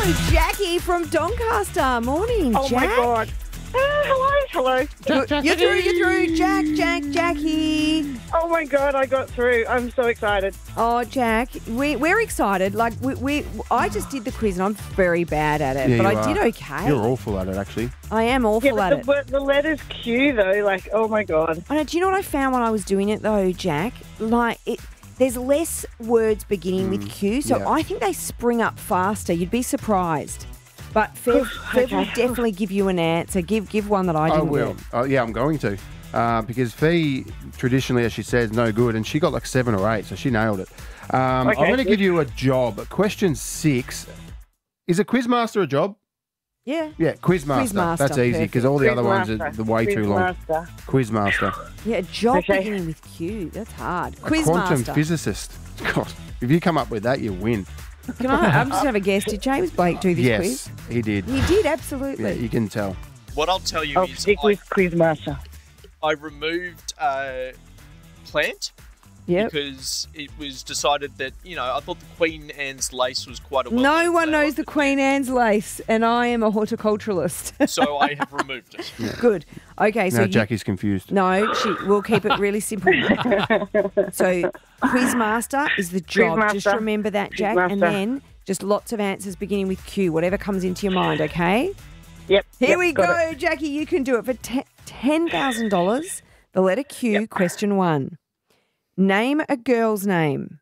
Jackie from Doncaster. Morning, Oh, Jack. my God. Hello. You're through. Jackie. Oh, my God, I got through. I'm so excited. Oh, Jack, we're excited. Like, I just did the quiz and I'm very bad at it, Yeah, but you I did are. okay. You're awful at it, actually. I am awful Yeah, at but it. the letter's Q, though. Like, oh, my God. I know, do you know what I found when I was doing it, though, Jack? Like, there's less words beginning with Q, so yeah. I think they spring up faster. You'd be surprised. But Fev will definitely give you an answer. Give one that I didn't I will. get. Oh, yeah, I'm going to. Because Fee, traditionally, as she says, no good, and she got like 7 or 8, so she nailed it. I'm going to give you a job. Question 6. Is a quizmaster a job? Yeah. Yeah, quizmaster. That's easy, because all the other ones are way too long. Quizmaster. Yeah, a job Okay. beginning with Q. That's hard. A quantum Quizmaster. physicist. God, if you come up with that, you win. I'm just going to have a guess. Did James Blake do this quiz? Yes, he did. He did, absolutely. Yeah, you can tell. What I'll tell you I'll is stick with Quizmaster. I removed plant Yep. because it was decided that, I thought the Queen Anne's lace was quite a well. No one knows the Queen Anne's lace, and I am a horticulturalist. So I have removed it. Good. Okay, so Now Jackie's confused. No, we'll keep it really simple. So, Quizmaster is the job. Quizmaster. Just remember that, Jack. And Quizmaster. then just lots of answers beginning with Q, whatever comes into your mind, okay? Yep. Here we got go, it. Jackie. You can do it for $10,000. The letter Q, Yep. question 1. Name a girl's name.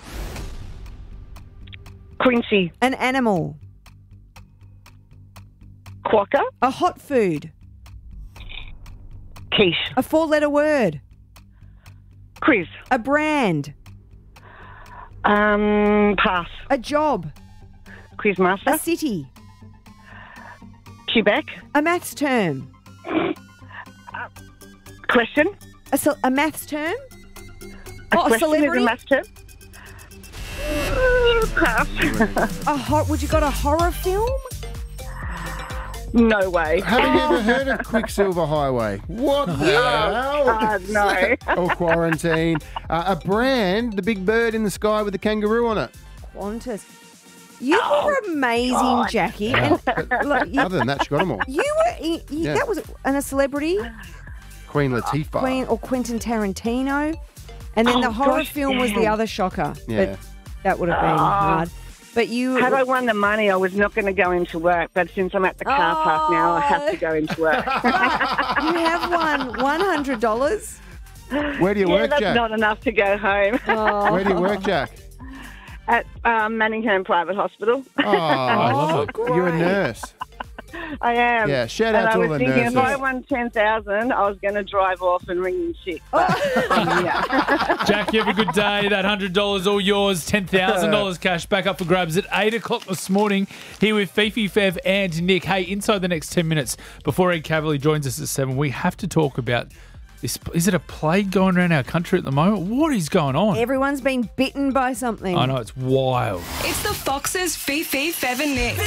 Quincy. An animal. Quokka. A hot food. Quiche. A 4-letter word. Quiz. A brand. Pass. A job. A Quizmaster. city. Quebec. A maths term. Question. A maths term? A Oh, a question celebrity? is a master. Pass. Would you got a horror film? No way. Haven't you ever heard of Quicksilver Highway? What the hell? No. Or Quarantine. A brand, the big bird in the sky with the kangaroo on it. Qantas. You were amazing, Jackie. And, look, Other than that, she got them all. you that was a celebrity, Queen Latifah. Queen or Quentin Tarantino, and then the horror film was the other shocker. Yeah. But that would have been hard. But you Had I won the money, I was not going to go into work. But since I'm at the car park now, I have to go into work. you have won $100. Where do you Yeah, work, that's Jack? not enough to go home. Where do you work, Jack? At Manningham Private Hospital. Oh, great. you're a nurse. I am. Yeah, shout out to all And the I was thinking if I nurses. won 10,000, I was going to drive off and ring in sick. But, yeah. Jack, you have a good day. That $100 all yours. $10,000 cash back up for grabs at 8 o'clock this morning. Here with Fifi, Fev and Nick. Hey, inside the next 10 minutes, before Ed Cavalier joins us at 7, we have to talk about this. Is it a plague going around our country at the moment? What is going on? Everyone's been bitten by something. I know, it's wild. It's the Foxes Fifi, Fev and Nick.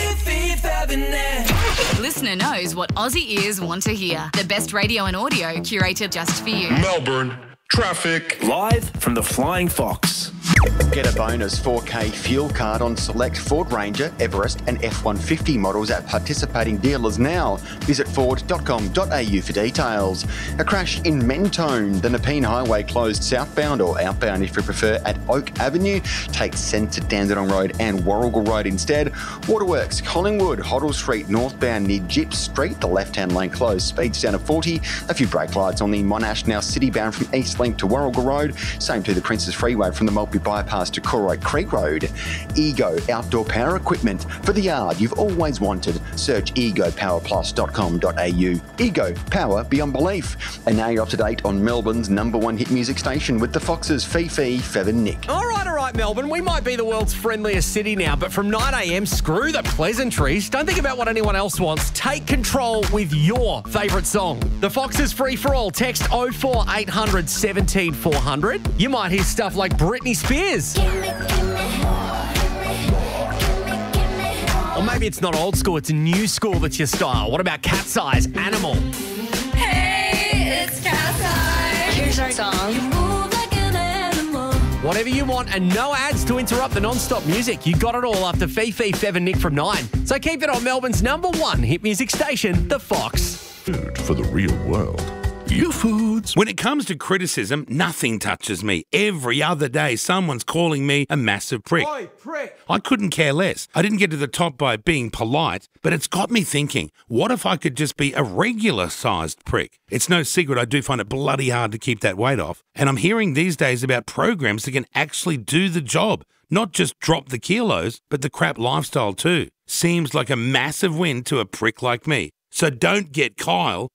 Listener knows what Aussie ears want to hear. The best radio and audio curated just for you. Melbourne traffic. Live from the Flying Fox. Get a bonus 4K fuel card on select Ford Ranger, Everest and F-150 models at participating dealers now. Visit ford.com.au for details. A crash in Mentone. The Nepean Highway closed southbound or outbound if you prefer at Oak Avenue. Take Centre Dandenong Road and Warrigal Road instead. Waterworks, Collingwood, Hoddle Street northbound near Gyps Street. The left-hand lane closed. Speeds down to 40. A few brake lights on the Monash now citybound from East Link to Warrigal Road. Same to the Princes Freeway from the Maltby Bypass to Corroy Creek Road. Ego outdoor power equipment for the yard you've always wanted. Search egopowerplus.com.au. Ego, power beyond belief. And now you're up to date on Melbourne's #1 hit music station with the Foxes, Fifi, Fev and Nick. All right, Melbourne. We might be the world's friendliest city now, but from 9 a.m, screw the pleasantries. Don't think about what anyone else wants. Take control with your favourite song. The Fox is free for all. Text 04800 17 400. You might hear stuff like Britney Spears. Or maybe it's not old school, it's a new school that's your style. What about Cat's Eyes, Animal? Hey, it's Cat's Eye. Here's our song. What whatever you want, and no ads to interrupt the non-stop music. You got it all after Fifi, Fev and Nick from 9. So keep it on Melbourne's #1 hit music station, The Fox. Food for the real world. You foods. When it comes to criticism, nothing touches me. Every other day, someone's calling me a massive prick. Oi, prick. I couldn't care less. I didn't get to the top by being polite, but it's got me thinking, what if I could just be a regular-sized prick? It's no secret I do find it bloody hard to keep that weight off. And I'm hearing these days about programs that can actually do the job, not just drop the kilos, but the crap lifestyle too. Seems like a massive win to a prick like me. So don't get Kyle.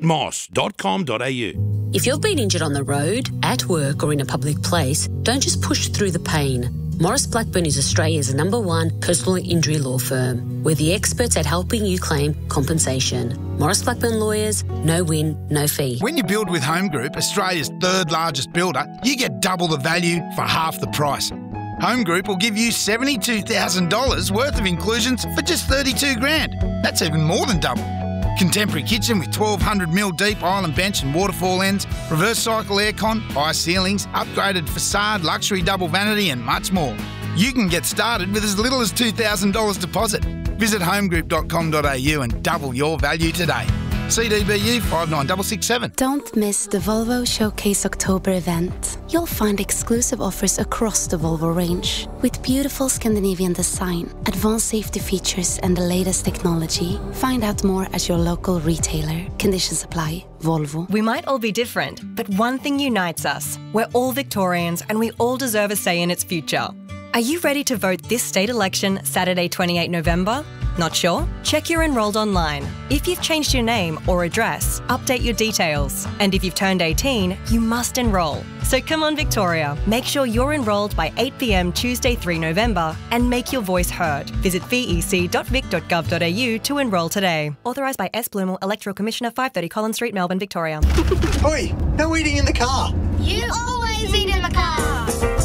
GetMoss.com.au. If you've been injured on the road, at work or in a public place, don't just push through the pain. Maurice Blackburn is Australia's #1 personal injury law firm. We're the experts at helping you claim compensation. Maurice Blackburn Lawyers, no win, no fee. When you build with Home Group, Australia's 3rd largest builder, you get double the value for half the price. Home Group will give you $72,000 worth of inclusions for just $32,000. That's even more than double. Contemporary kitchen with 1200mm deep island bench and waterfall ends, reverse cycle aircon, high ceilings, upgraded facade, luxury double vanity and much more. You can get started with as little as $2,000 deposit. Visit homegroup.com.au and double your value today. CDBU 59667. Don't miss the Volvo Showcase October event. You'll find exclusive offers across the Volvo range. With beautiful Scandinavian design, advanced safety features and the latest technology. Find out more at your local retailer. Conditions apply. Volvo. We might all be different, but one thing unites us. We're all Victorians and we all deserve a say in its future. Are you ready to vote this state election Saturday 28 November? Not sure? Check you're enrolled online. If you've changed your name or address, update your details. And if you've turned 18, you must enrol. So come on, Victoria. Make sure you're enrolled by 8 p.m. Tuesday 3 November and make your voice heard. Visit vec.vic.gov.au to enrol today. Authorised by S. Blumel, Electoral Commissioner, 530 Collins Street, Melbourne, Victoria. Oi, no eating in the car. You always eat in the car.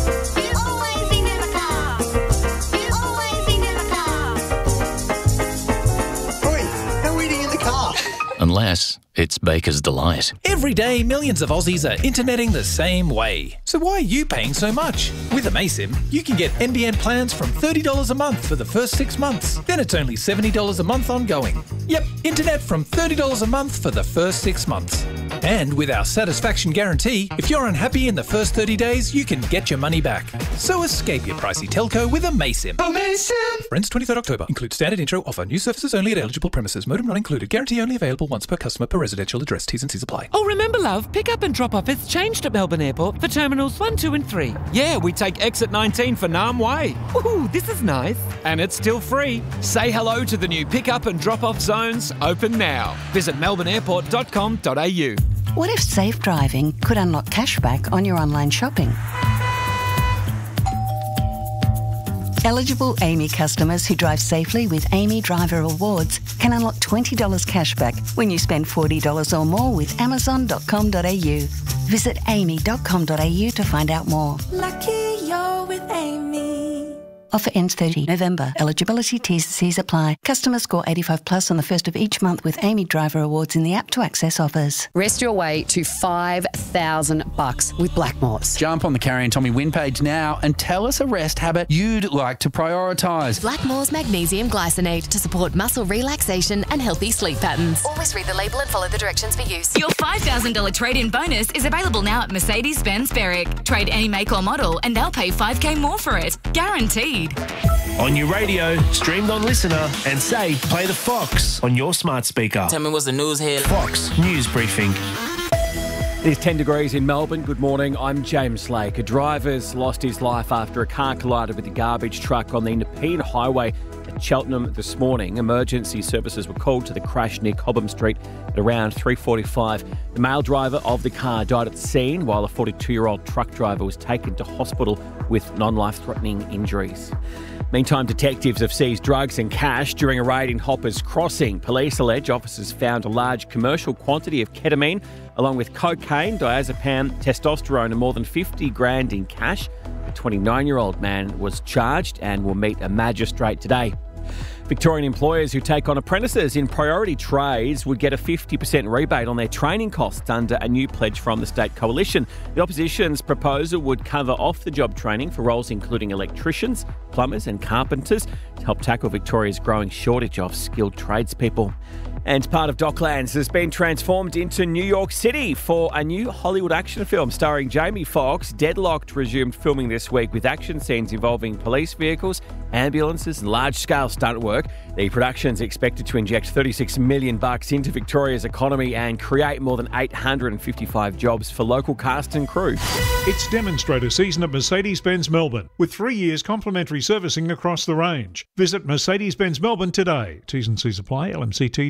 Unless it's Baker's Delight. Every day, millions of Aussies are interneting the same way. So why are you paying so much? With Amaysim, you can get NBN plans from $30 a month for the first 6 months. Then it's only $70 a month ongoing. Yep, internet from $30 a month for the first 6 months. And with our satisfaction guarantee, if you're unhappy in the first 30 days, you can get your money back. So escape your pricey telco with Amaysim. Amaysim! Ends 23rd October. Includes standard intro offer. New services only at eligible premises. Modem not included. Guarantee only available once per customer per residential address. T's and C's apply. Oh, remember, love, pick up and drop off has changed at Melbourne Airport for Terminals 1, 2 and 3. Yeah, we take exit 19 for Nam Way. Ooh, this is nice. And it's still free. Say hello to the new pick up and drop off zones, open now. Visit melbourneairport.com.au. What if safe driving could unlock cashback on your online shopping? Eligible AAMI customers who drive safely with AAMI Driver Rewards can unlock $20 cashback when you spend $40 or more with Amazon.com.au. Visit AAMI.com.au to find out more. Lucky you're with AAMI. Offer ends 30 November. Eligibility T's and C's apply. Customers score 85 plus on the first of each month with AAMI Driver Awards in the app to access offers. Rest your way to $5,000 with Blackmores. Jump on the Carrie and Tommy win page now and tell us a rest habit you'd like to prioritise. Blackmores Magnesium Glycinate to support muscle relaxation and healthy sleep patterns. Always read the label and follow the directions for use. Your $5,000 trade-in bonus is available now at Mercedes-Benz Berwick. Trade any make or model and they'll pay $5,000 more for it. Guaranteed. On your radio, streamed on Listener, and say, play the Fox on your smart speaker. Tell me what's the news here. Fox News Briefing. It is 10 degrees in Melbourne. Good morning. I'm James Lake. A driver's lost his life after a car collided with a garbage truck on the Nepean Highway at Cheltenham this morning. Emergency services were called to the crash near Cobham Street at around 3:45. The male driver of the car died at the scene, while a 42-year-old truck driver was taken to hospital with non-life-threatening injuries. Meantime, detectives have seized drugs and cash during a raid in Hoppers Crossing. Police allege officers found a large commercial quantity of ketamine, along with cocaine, diazepam, testosterone and more than $50,000 in cash. A 29-year-old man was charged and will meet a magistrate today. Victorian employers who take on apprentices in priority trades would get a 50% rebate on their training costs under a new pledge from the State Coalition. The opposition's proposal would cover off-the-job training for roles including electricians, plumbers and carpenters to help tackle Victoria's growing shortage of skilled tradespeople. And part of Docklands has been transformed into New York City for a new Hollywood action film starring Jamie Foxx. Deadlocked resumed filming this week with action scenes involving police vehicles, ambulances and large-scale stunt work. The production's expected to inject $36 million into Victoria's economy and create more than 855 jobs for local cast and crew. It's demonstrator season at Mercedes-Benz Melbourne with 3 years complimentary servicing across the range. Visit Mercedes-Benz Melbourne today. T's and C's apply. LMCT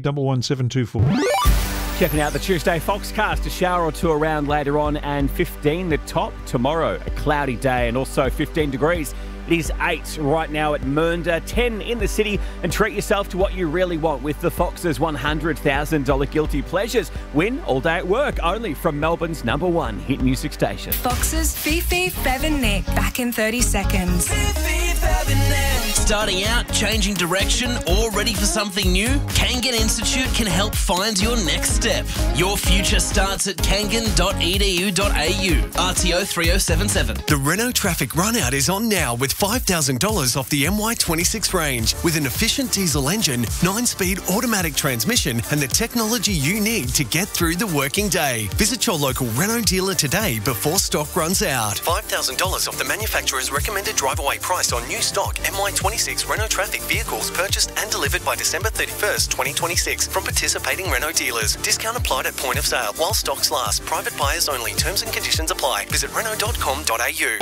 11724. Checking out the Tuesday Foxcast, a shower or two around later on and 15 the top. Tomorrow, a cloudy day and also 15 degrees. It is 8 right now at Mernda, 10 in the city, and treat yourself to what you really want with the Fox's $100,000 Guilty Pleasures. Win all day at work, only from Melbourne's #1 hit music station. Fox's Fifi, Fev and Nick, back in 30 seconds. Fifi, Fev and Nick. Starting out, changing direction, or ready for something new? Kangan Institute can help find your next step. Your future starts at kangan.edu.au. RTO 3077. The Renault Traffic Runout is on now with $5,000 off the MY26 range with an efficient diesel engine, 9-speed automatic transmission and the technology you need to get through the working day. Visit your local Renault dealer today before stock runs out. $5,000 off the manufacturer's recommended drive-away price on new stock MY26 Renault Traffic vehicles purchased and delivered by December 31st, 2026 from participating Renault dealers. Discount applied at point of sale while stocks last. Private buyers only. Terms and conditions apply. Visit Renault.com.au.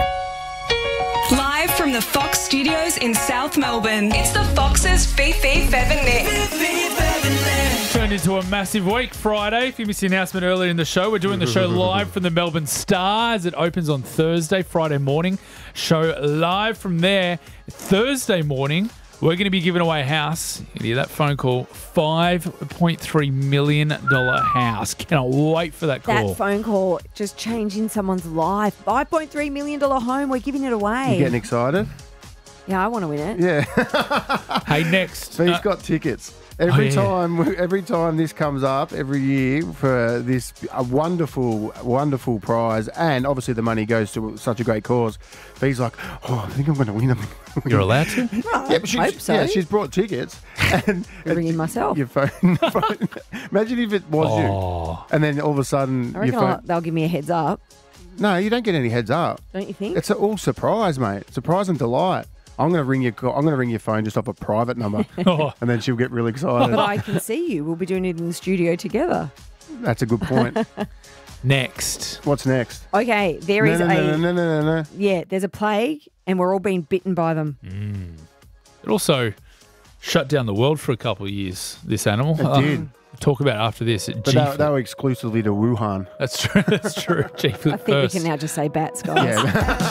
Live from the Fox Studios in South Melbourne, it's the Fox's Fifi, Fev and Nick. Turned into a massive week Friday. If you missed the announcement earlier in the show, we're doing the show live from the Melbourne Star as it opens on Thursday, Friday morning. Show live from there. Thursday morning, we're going to be giving away a house. You hear that phone call? $5.3 million house. Cannot wait for that call. That phone call just changing someone's life. $5.3 million home. We're giving it away. You getting excited? Yeah, I want to win it. Yeah. Hey, next. He's got tickets. Every time this comes up, every year for this a wonderful, wonderful prize, and obviously the money goes to such a great cause. But he's like, I think I'm going to win. You're allowed to? I hope so. Yeah, she's brought tickets. And ringing myself. Your phone. Imagine if it was you, and then all of a sudden I reckon they'll give me a heads up. No, you don't get any heads up. Don't you think? It's all surprise, mate. Surprise and delight. I'm going to ring your phone just off a private number, and then she'll get really excited. But I can see you. We'll be doing it in the studio together. That's a good point. Next. What's next? Okay, there is No. Yeah, there's a plague, and we're all being bitten by them. It also shut down the world for a couple of years, this animal. It did. Talk about it after this. But they were exclusively to Wuhan. That's true. That's true. I think we can now just say bats, guys. Yeah.